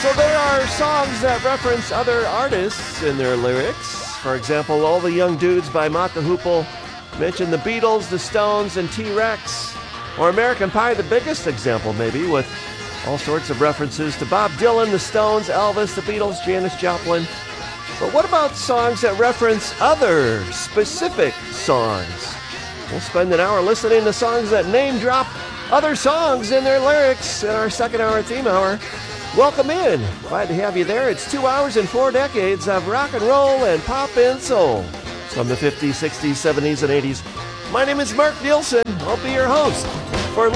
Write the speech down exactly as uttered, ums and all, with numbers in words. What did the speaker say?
So there are songs that reference other artists in their lyrics. For example, All the Young Dudes by Mott the Hoople mention the Beatles, the Stones, and T-Rex. Or American Pie, the biggest example maybe, with all sorts of references to Bob Dylan, the Stones, Elvis, the Beatles, Janis Joplin. But what about songs that reference other specific songs? We'll spend an hour listening to songs that name drop other songs in their lyrics in our second hour theme hour. Welcome in. Glad to have you there. It's two hours and four decades of rock and roll and pop and soul from the fifties, sixties, seventies, and eighties. My name is Mark Nielsen. I'll be your host.